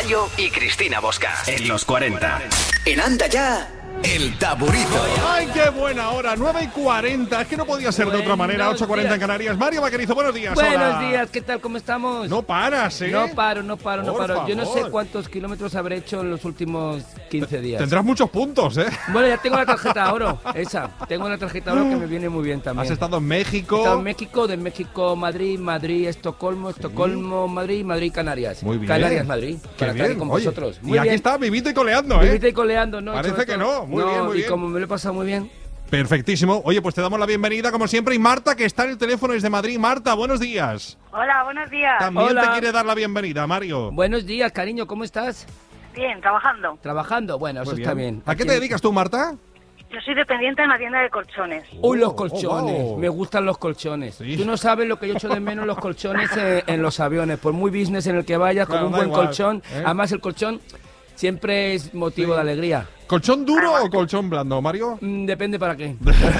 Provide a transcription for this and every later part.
Mayo y Cristina Bosca. En los 40. En Anda Ya, El Taburito. ¡Ay, qué buena hora! 9:40. Es que no podía ser de otra manera. 8:40 en Canarias. Mario Vaquerizo, buenos días. Buenos hola. días, ¿qué tal? ¿Cómo estamos? No paras, ¿eh? No paro. Por Yo no sé favor. cuántos kilómetros habré hecho en los últimos 15 días. Tendrás muchos puntos, ¿eh? Bueno, ya tengo la tarjeta oro, esa. Tengo una tarjeta oro que me viene muy bien también. Has estado en México. He estado en México, de México, Madrid, Estocolmo, Madrid, Canarias. Muy bien. Canarias, Madrid. Qué Para estar bien. con Oye, vosotros. y aquí está, vivito y coleando, ¿eh? Vivite y coleando, ¿no? Parece Sobre que todo. no. Muy bien, muy bien. Y como me lo he pasado muy bien. Perfectísimo. Oye, pues te damos la bienvenida, como siempre. Y Marta, que está en el teléfono desde Madrid. Marta, buenos días. Hola, buenos días. También Hola. te quiere dar la bienvenida, Mario. Buenos días, cariño, ¿cómo estás? Bien, trabajando. ¿Trabajando? Bueno, eso Muy está bien. ¿A qué Aquí te en- dedicas tú, Marta? Yo soy dependiente en una tienda de colchones. Uy, los Oh, colchones. wow. Me gustan los colchones. Sí. Tú no sabes lo que yo echo de menos los colchones en los aviones. Por muy business en el que vayas, Claro, con un da buen igual, colchón. ¿eh? Además, el colchón siempre es motivo Sí. de alegría. ¿Colchón duro o colchón blando, Mario? Depende para qué.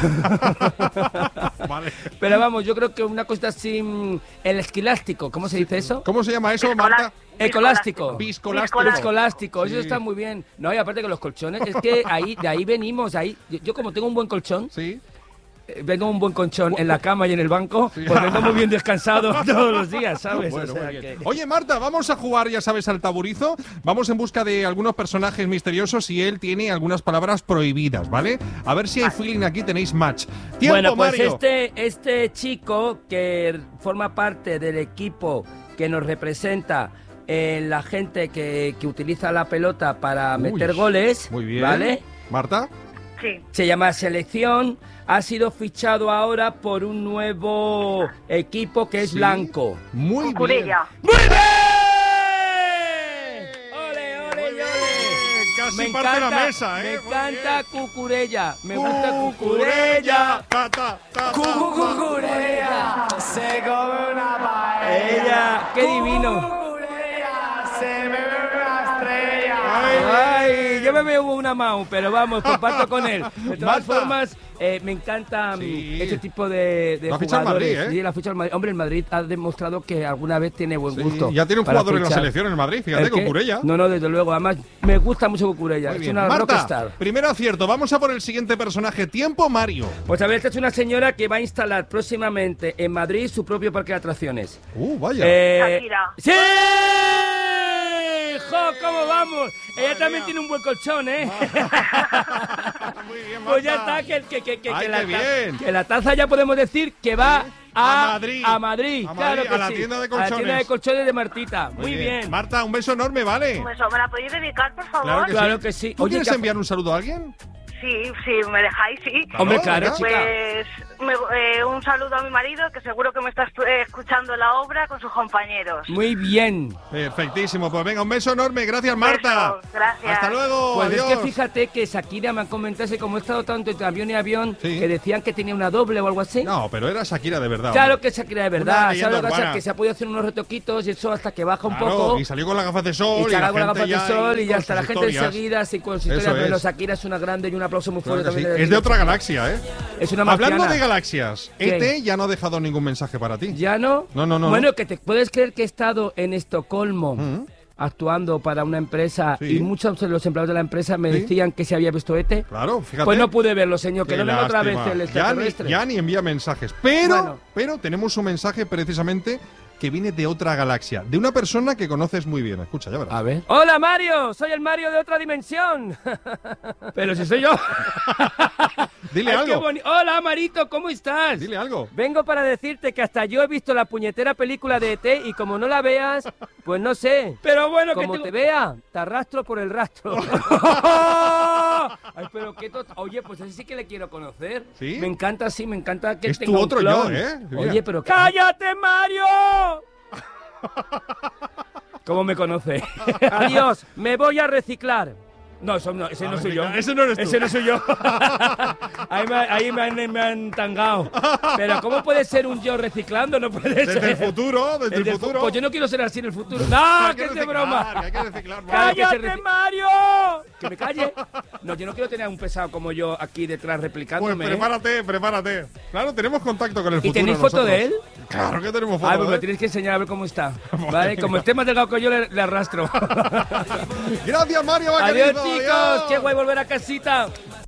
Vale. Pero vamos, yo creo que una cosa así, el esquilástico, ¿cómo se dice eso? ¿Cómo se llama eso, Marta? Ecolástico. Viscolástico. Viscolástico, eso Sí. está muy bien. No, y aparte que los colchones, es que de ahí venimos, ahí. Yo como tengo un buen colchón, Sí. vengo un buen colchón en la cama y en el banco, Sí. pues vengo muy bien descansado todos los días, ¿sabes? Bueno, O sea muy bien. que- Oye, Marta, vamos a jugar, ya sabes, al taburizo. Vamos en busca de algunos personajes misteriosos y él tiene algunas palabras prohibidas, ¿vale? A ver si hay feeling aquí, tenéis match. ¡Tiempo, Bueno, pues Mario! este chico que forma parte del equipo que nos representa la gente que utiliza la pelota para Uy, meter goles, Muy bien. ¿vale? ¿Marta? Sí. Se llama Selección, ha sido fichado ahora por un nuevo equipo que es Sí. blanco. Muy bien. Cucurella. ¡Muy bien! ¡Ole, ole, Muy y bien. ole! Casi parte la mesa, ¿eh? Me Muy encanta bien. Cucurella, me gusta Cucurella. Cucurella. Ta, ta, ta, ta. Cucurella. Se come una paella. ¡Qué divino! Ay, yo me veo una Mau, pero vamos, comparto con él. De todas Marta. formas, me encanta Sí. este tipo de Lo ha fichado el jugadores. Madrid, ¿eh? Sí, la ficha el Madrid. Hombre, el Madrid ha demostrado que alguna vez tiene buen Sí, gusto. ya tiene un para jugador en la fichar. selección en Madrid, fíjate, ¿El qué? Cucurella. No, desde luego. Además, me gusta mucho Cucurella. Muy Es bien. una Marta, rockstar. primer acierto. Vamos a por el siguiente personaje. Tiempo, Mario. Pues a ver, esta es una señora que va a instalar próximamente en Madrid su propio parque de atracciones. Vaya. Shakira. ¡Sí! ¡Jo, cómo vamos! Ella también mía. tiene un buen colchón, ¿eh? Muy bien, Marta. Pues ya está, que Ay, la qué bien. que la taza ya podemos decir que va A Madrid. A Madrid, A claro Madrid, que a la sí. tienda de A la colchones. tienda de colchones de Martita. Muy bien. Marta, un beso enorme, ¿vale? Un beso. ¿Me la podéis dedicar, por favor? Claro que Claro sí. que sí. ¿Tú Oye, quieres ¿qué- enviar un saludo a alguien? Sí, me dejáis, sí. Hombre, claro, venga. chica. Pues un saludo a mi marido, que seguro que me está escuchando la obra con sus compañeros. Muy bien. Perfectísimo. Pues venga, un beso enorme. Gracias, Marta. Beso, gracias. Hasta luego. Pues Adiós. es que fíjate que Shakira me ha comentado, como he estado tanto entre avión y avión, Sí. que decían que tenía una doble o algo así. No, pero era Shakira de verdad. Claro hombre. que Shakira de Una verdad, leyenda ¿sabes lo que pasa? urbana. Que se ha podido hacer unos retoquitos y eso hasta que baja un Claro, poco. y salió con las gafas de sol. Y se con las gente gafas de ya sol ahí y ya con está la sus gente historias. enseguida así con su Eso historia. Pero es. Shakira es una grande y un aplauso muy Claro fuerte que sí. también. Es de otra galaxia, ¿eh? Es una Hablando marciana. de galaxias, ¿Qué? ET ya no ha dejado ningún mensaje para ti. ¿Ya no? No. Bueno, que te puedes creer que he estado en Estocolmo Mm. actuando para una empresa Sí. y muchos de los empleados de la empresa me Sí. decían que se había visto ET. Claro, fíjate. Pues no pude verlo, señor, que Qué no venga otra vez lástima. el ya extraterrestre. ni envía mensajes. Bueno. Pero tenemos un mensaje precisamente que viene de otra galaxia, de una persona que conoces muy bien. Escucha, ya verás. A ver. Hola, Mario, soy el Mario de otra dimensión. Pero si soy yo. Dile Ay, algo. Hola, Marito, ¿cómo estás? Dile algo. Vengo para decirte que hasta yo he visto la puñetera película de ET y como no la veas, pues no sé. Pero bueno, como te vea, te arrastro por el rastro. Ay, pero qué Oye, pues ese sí que le quiero conocer. ¿Sí? Me encanta, sí, me encanta que Es tenga tu un otro clon. yo, ¿eh? Mira. Oye, pero ¡cállate, Mario! ¿Cómo me conoce? Adiós, me voy a reciclar. No, ese no soy yo. Ese no eres tú. Ese no soy yo. ahí me han tangado. Pero ¿cómo puede ser un yo reciclando? No puede ser. Desde el futuro, desde el futuro. Pues yo no quiero ser así en el futuro. No, Hay que es de reciclar, broma. hay que reciclar, Mario. ¡Cállate, Mario! Que me calle. No, yo no quiero tener a un pesado como yo aquí detrás Pues replicándome. prepárate. Claro, tenemos contacto con el futuro. tenéis foto nosotros. de él? Claro que tenemos foto. Ay, pues me tienes que enseñar a ver cómo está. ¿Vale? Como esté más delgado que yo, le arrastro. Gracias, Mario. Adiós, chicos. Qué guay volver a casita.